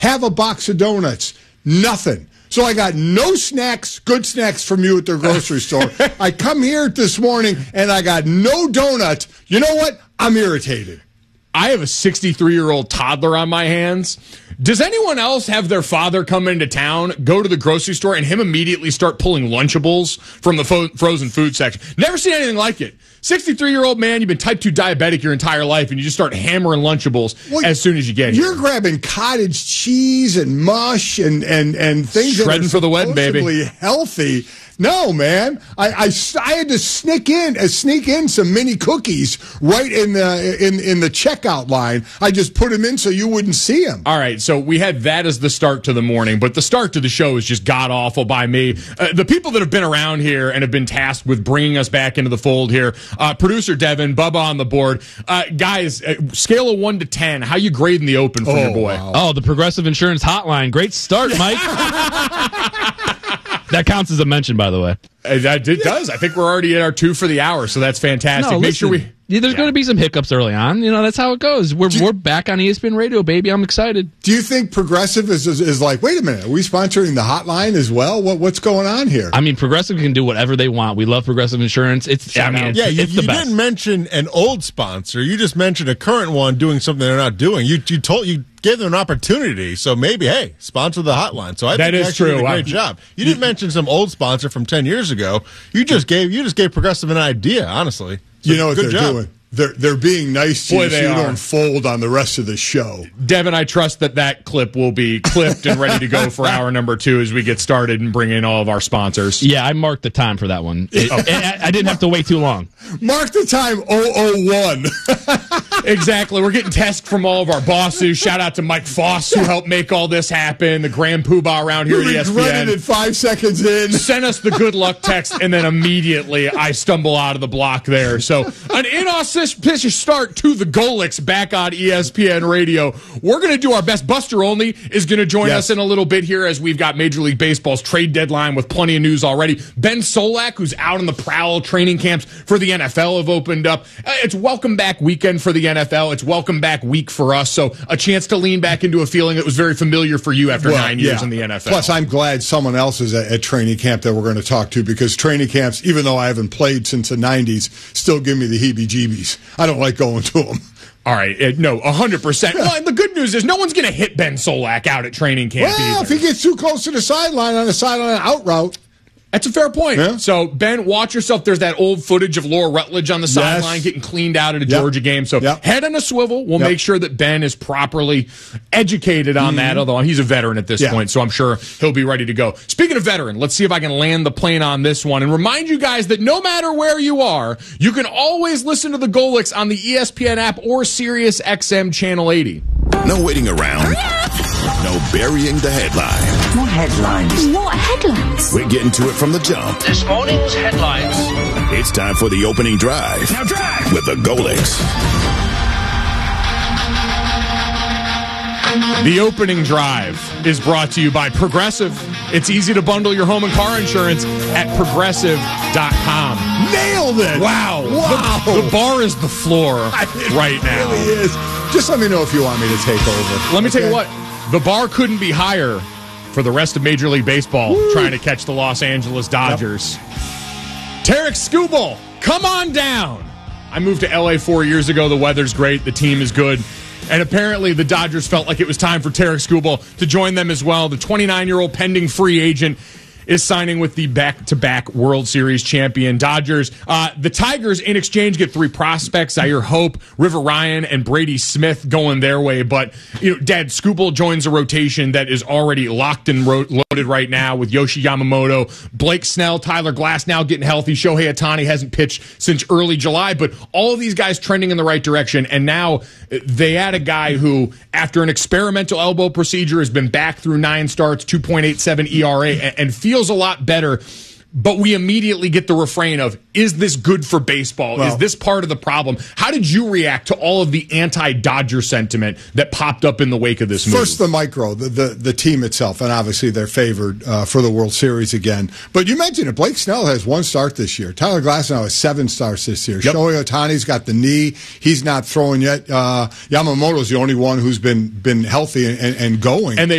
Have a box of donuts. Nothing. So I got no snacks, good snacks from you at the grocery store. I come here this morning, and I got no donuts. You know what? I'm irritated. I have a 63-year-old toddler on my hands. Does anyone else have their father come into town, go to the grocery store, and him immediately start pulling Lunchables from the frozen food section? Never seen anything like it. 63-year-old man, you've been type 2 diabetic your entire life, and you just start hammering Lunchables as soon as you get here. You're grabbing cottage cheese and mush and things shredding that are for the wedding, baby. Healthy. No, man. I had to sneak in some mini cookies right in the checkout line. I just put them in so you wouldn't see them. All right, so we had that as the start to the morning, but the start to the show is just god-awful by me. The people that have been around here and have been tasked with bringing us back into the fold here, producer Devin, Bubba on the board. Guys, scale of 1 to 10, how you grading the open for your boy? Wow. Oh, the Progressive Insurance Hotline. Great start, Mike. That counts as a mention, by the way. It does. I think we're already at our 2 for the hour, so that's fantastic. Make sure we... There's going to be some hiccups early on. That's how it goes. We're back on ESPN Radio, baby. I'm excited. Do you think Progressive is like, wait a minute, are we sponsoring the hotline as well? What's going on here? I mean, Progressive can do whatever they want. We love Progressive Insurance. You didn't mention an old sponsor. You just mentioned a current one doing something they're not doing. You gave them an opportunity, so maybe, hey, sponsor the hotline. So I think you actually did a great job. You didn't mention some old sponsor from 10 years ago. You just gave Progressive an idea, honestly. So you know what they're doing? They're being nice to you so you don't fold on the rest of the show. Devin, I trust that clip will be clipped and ready to go for hour number 2 as we get started and bring in all of our sponsors. Yeah, I marked the time for that one. I didn't have to wait too long. Mark the time 001. Exactly. We're getting text from all of our bosses. Shout out to Mike Foss, who helped make all this happen. The grand poobah around here at ESPN. Regretted it 5 seconds in. Sent us the good luck text, and then immediately I stumble out of the block there. So an inauspicious start to the Golics back on ESPN Radio. We're going to do our best. Buster Olney is going to join us in a little bit here as we've got Major League Baseball's trade deadline with plenty of news already. Ben Solak, who's out on the prowl. Training camps for the NFL have opened up. It's welcome back weekend for the NFL. It's welcome back week for us. So a chance to lean back into a feeling that was very familiar for you after 9 years in the NFL. Plus, I'm glad someone else is at training camp that we're going to talk to, because training camps, even though I haven't played since the 90s, still give me the heebie-jeebies. I don't like going to them. All right, no, 100%. Well, and the good news is no one's going to hit Ben Solak out at training camp either. If he gets too close to the sideline on the sideline out route. That's a fair point. Yeah. So, Ben, watch yourself. There's that old footage of Laura Rutledge on the sideline getting cleaned out at a Georgia game. So, head on a swivel. We'll make sure that Ben is properly educated on that, although he's a veteran at this point, so I'm sure he'll be ready to go. Speaking of veteran, let's see if I can land the plane on this one and remind you guys that no matter where you are, you can always listen to the Golics on the ESPN app or Sirius XM Channel 80. No waiting around. No burying the headline. What headlines? What headlines? We're getting to it from the jump. This morning's headlines. It's time for the opening drive. Now drive! With the Golics. The opening drive is brought to you by Progressive. It's easy to bundle your home and car insurance at Progressive.com. Nailed it! Wow. The bar is the floor right now. It really is. Just let me know if you want me to take over. Let me tell you what. The bar couldn't be higher for the rest of Major League Baseball trying to catch the Los Angeles Dodgers. Tarik Skubal, come on down. I moved to L.A. 4 years ago. The weather's great. The team is good. And apparently the Dodgers felt like it was time for Tarik Skubal to join them as well. The 29-year-old pending free agent is signing with the back-to-back World Series champion Dodgers. The Tigers, in exchange, get 3 prospects: Zaire Hope, River Ryan, and Brady Smith going their way. But, Dad, Skubal joins a rotation that is already locked and loaded right now with Yoshi Yamamoto, Blake Snell, Tyler Glass now getting healthy. Shohei Ohtani hasn't pitched since early July, but all of these guys trending in the right direction. And now they add a guy who, after an experimental elbow procedure, has been back through 9 starts, 2.87 ERA, and feels a lot better. but we immediately get the refrain of, is this good for baseball? Well, is this part of the problem? How did you react to all of the anti-Dodger sentiment that popped up in the wake of this move? First, the micro, the team itself, and obviously they're favored for the World Series again. But you mentioned it. Blake Snell has 1 start this year. Tyler Glasnow has 7 starts this year. Yep. Shohei Ohtani's got the knee. He's not throwing yet. Yamamoto's the only one who's been healthy and going. And they